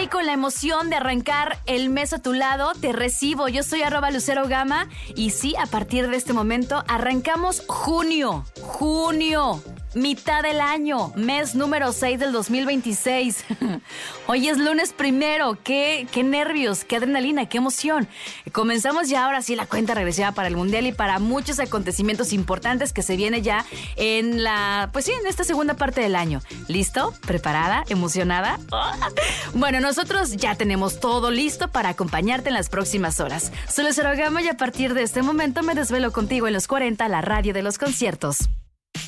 con la emoción de arrancar el mes a tu lado. Te recibo, yo soy @LuceroGama y sí, a partir de este momento arrancamos junio, mitad del año, mes número 6 del 2026. Hoy es lunes 1, qué nervios, qué adrenalina, qué emoción. Comenzamos ya ahora sí la cuenta regresiva para el Mundial y para muchos acontecimientos importantes que se viene ya en esta segunda parte del año. ¿Listo? ¿Preparada? ¿Emocionada? Bueno, nosotros ya tenemos todo listo para acompañarte en las próximas horas. Soy Lucero Gama y a partir de este momento me desvelo contigo en los 40, la radio de los conciertos.